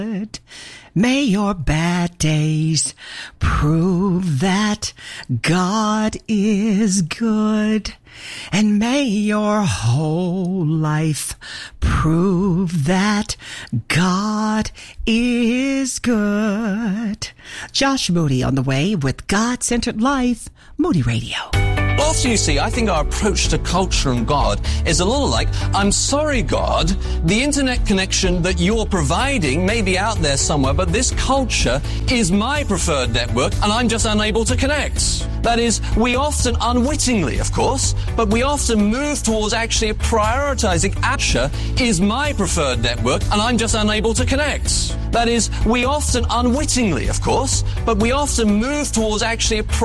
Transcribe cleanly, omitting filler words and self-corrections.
May your bad days prove that God is good. And may your whole life prove that God is good. Josh Moody on the way with God-Centered Life, Moody Radio. Well, often you see, I think our approach to culture and God is a little like, I'm sorry, God, the internet connection that you're providing may be out there somewhere, but this culture is my preferred network and I'm just unable to connect. That is, we often, unwittingly, of course, but we often move towards actually prioritizing Asha is my preferred network and I'm just unable to connect. That is, we often, unwittingly, of course, but we often move towards actually